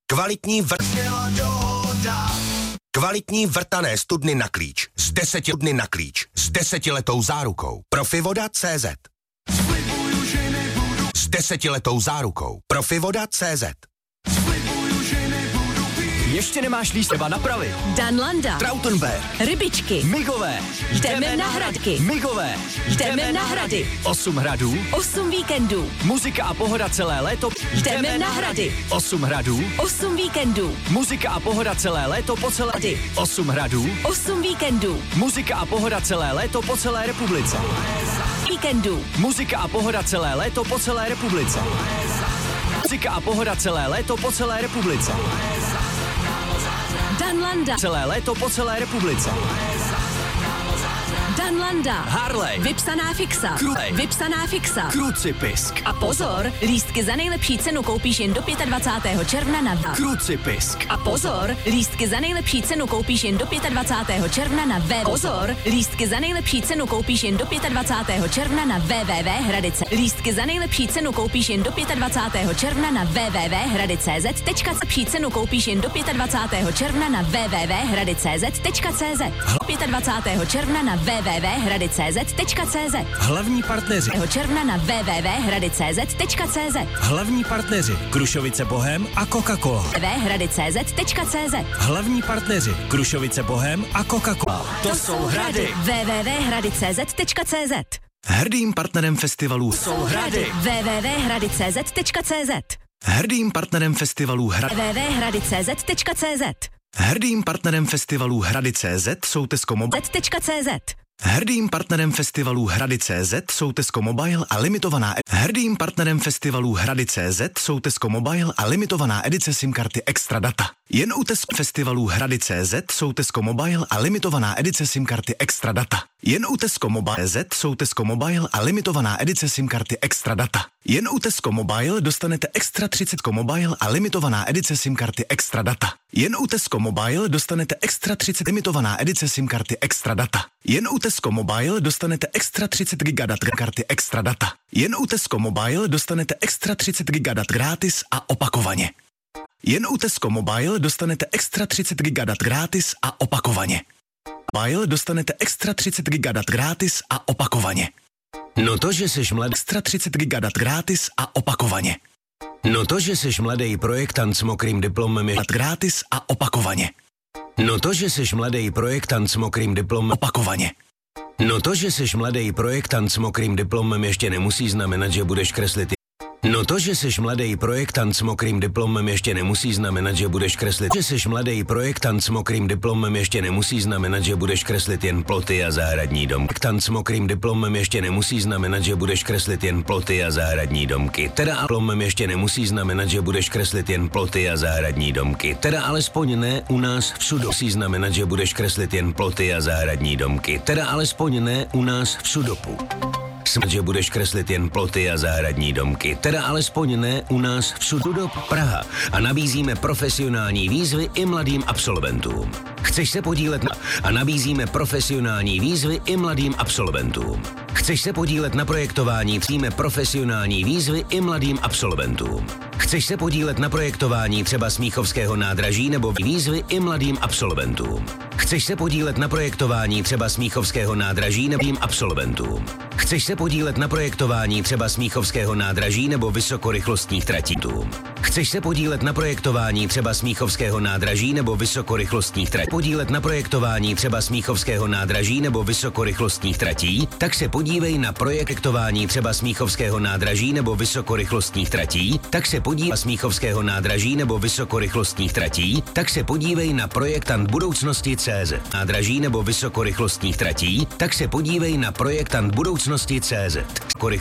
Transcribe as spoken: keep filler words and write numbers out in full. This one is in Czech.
Kvalitní vrt... Kvalitní vrtané studny na klíč. Z deseti dny na klíč. S desetiletou zárukou. Profivoda tečka cé zet. S desetiletou zárukou. Profivoda tečka cé zet. Ještě nemáš lístek napravit? Danlanda. Trautenberg. Rybičky. Migové. Jdeme na Hradky. Migové. Jdeme na Hrady. Osm hradů. Osm víkendů. Muzika a pohoda celé léto. Jdeme na Hrady. Osm hradů. Osm víkendů. Muzika a pohoda celé léto po celé Hrady. Osm hradů. Osm víkendů. Muzika a pohoda celé léto po celé republice. Víkendů. Muzika a pohoda celé léto po celé republice. Muzika a pohoda celé léto po celé republice. Danlanda. Celé léto po celé republice. Danlanda. Harley. Vypsaná fixa. Krutej. Vypsaná fixa. Krucipisk. A pozor, lístky za nejlepší cenu koupíš jen do dvacátého pátého června na V. Krucipisk. A pozor, lístky za nejlepší cenu koupíš jen do dvacátého pátého června na V. Pozor, lístky za nejlepší cenu koupíš jen do dvacátého pátého června na w w w tečka hradice. Lístky za nejlepší cenu koupíš jen do dvacátého pátého června na w w w tečka hradice tečka cé zet. Lepší cenu koupíš jen do dvacátého pátého června na w w w tečka hradice tečka cé zet. dvacátého pátého června na w w w tečka hradice tečka cé zet. Hlavní partneři. června na w w w tečka hradice tečka cé zet. Hlavní partneři. Krušovice Bohem a Coca-Cola. w w w tečka hradice tečka cé zet. Hlavní partneři. Krušovice Bohem a Coca-Cola. To, to jsou hrady. w w w tečka hradice tečka cé zet. Hrdým partnerem festivalů jsou hrady. w w w tečka hradice tečka cé zet. Hrdým partnerem festivalů Hra... w w w tečka hradice tečka cé zet. Hrdým partnerem festivalů Hrady tečka cé zet jsou Tesco Mobile. .cz. Hrdým partnerem festivalů Hrady tečka cé zet jsou Tesco Mobile a limitovaná edice. Hrdým partnerem festivalů Hrady tečka cé zet jsou Tesco Mobile a limitovaná edice SIM karty Extra Data. Jen u Tesco festivalů Hrady tečka cé zet jsou Tesco Mobile a limitovaná edice SIM karty Extra Data. Jen u Tesco Mobile Z jsou Tesco Mobile a limitovaná edice SIM karty Extra Data. Jen u Tesco Mobile dostanete extra třicet Mobile a limitovaná edice SIM karty Extra Data. Jen u Tesco Mobile dostanete extra třicet limitovaná edice SIM karty Extra Data. Jen u Tesco Mobile dostanete extra třicet gigadat karty Extra Data. Jen u Tesco Mobile dostanete extra třicet gigadat gratis a opakovaně. Jen u Tesco Mobile dostanete extra třicet gigadat gratis a opakovaně. Mobile dostanete extra třicet gigadat gratis a opakovaně. No to, že seš mladý... Extra třicet gigadat gratis a opakovaně. No to, že seš mladý projektant s mokrým diplomem je... Gratis a opakovaně. No to, že seš mladý projektant s mokrým diplomem... Opakovaně. No to, že seš mladý projektant s mokrým diplomem ještě nemusí znamenat, že budeš kreslit... No to, že seš mladý projektant s mokrým diplomem ještě nemusí znamenat, že budeš kreslit... Že seš mladý projektant s mokrým diplomem ještě nemusí znamenat, že budeš kreslit jen ploty a zahradní domky. Projektant s mokrým diplomem ještě nemusí znamenat, že budeš kreslit jen ploty a zahradní domky. Teda diplomem ještě nemusí znamenat, že budeš kreslit jen ploty a zahradní domky. Teda alespoň ne u nás v Sudopu. Musí znamenat, že budeš kreslit jen ploty a zahradní domky. Teda alespoň ne u nás v Sudopu. Smrt, že budeš kreslit jen ploty a zahradní domky. Teda alespoň ne u nás v Sudop Praha. A nabízíme profesionální výzvy i mladým absolventům. Chceš se podílet na... A nabízíme profesionální výzvy i mladým absolventům. Chceš se podílet na projektování? Přijme profesionální výzvy i mladým absolventům. Chceš se podílet na projektování třeba Smíchovského nádraží nebo výzvy i mladým absolventům. Chceš se podílet na projektování třeba Smíchovského nádraží nebo mladým absolventům. Chceš se podílet na projektování třeba Smíchovského nádraží nebo vysokorychlostních tratí. Chceš se podílet na projektování třeba Smíchovského nádraží nebo vysokorychlostních tratí. Podílet na projektování třeba Smíchovského nádraží nebo vysokorychlostních tratí, tak se podívej na projektování třeba Smíchovského nádraží nebo vysokorychlostních tratí, tak se podívej na Smíchovského nádraží nebo vysokorychlostních tratí, tak se podívej na projektant budoucnosti tečka cé zet. Nádraží nebo vysokorychlostních tratí, tak se podívej na projektant budoucnosti tečka cé zet.